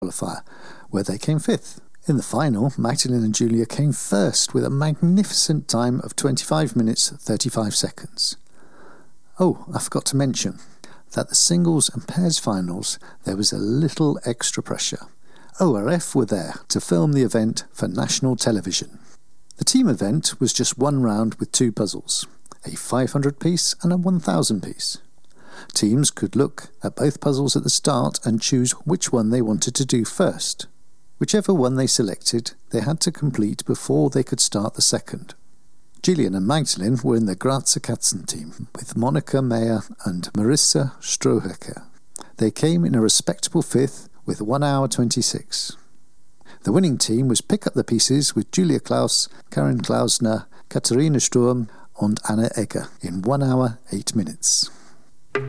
qualifier, where they came fifth. In the final, Magdalene and Julia came first with a magnificent time of 25 minutes 35 seconds. Oh, I forgot to mention that the singles and pairs finals there was a little extra pressure. ORF were there to film the event for national television. The team event was just one round with two puzzles, a 500 piece and a 1000 piece. Teams could look at both puzzles at the start and choose which one they wanted to do first. Whichever one they selected, they had to complete before they could start the second. Gillian and Magdalene were in the Grazer Katzen team with Monica Meyer and Marissa Strohecker. They came in a respectable fifth with 1 hour 26. The winning team was Pick Up the Pieces with Julia Klaus, Karin Klausner, Katharina Sturm and Anna Egger in 1 hour 8 minutes.